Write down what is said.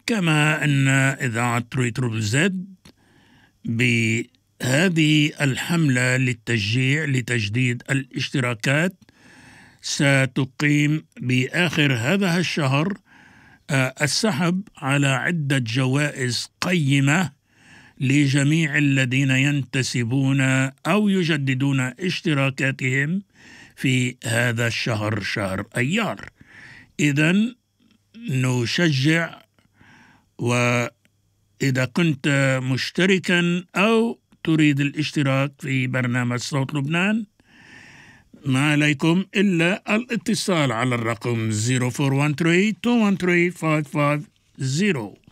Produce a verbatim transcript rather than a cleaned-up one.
كما أن إذاعة تريتروبل زد بهذه الحملة للتشجيع لتجديد الاشتراكات ستقيم بآخر هذا الشهر السحب على عدة جوائز قيمة لجميع الذين ينتسبون أو يجددون اشتراكاتهم في هذا الشهر، شهر أيار. إذن نشجع، وإذا كنت مشتركا أو تريد الاشتراك في برنامج صوت لبنان ما عليكم إلا الاتصال على الرقم صفر أربعة واحد ثلاثة اثنين واحد ثلاثة خمسة خمسة صفر.